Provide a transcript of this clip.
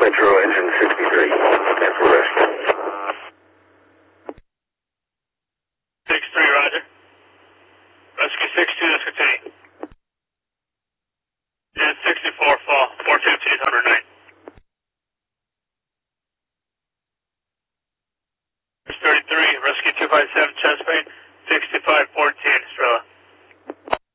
Metro engine 63. That's for rescue. 6-3, roger. Rescue 6-2, let's continue. Yeah, 64 fall, 415, 109. 33, rescue 257, chest pain, 6514, Estrella.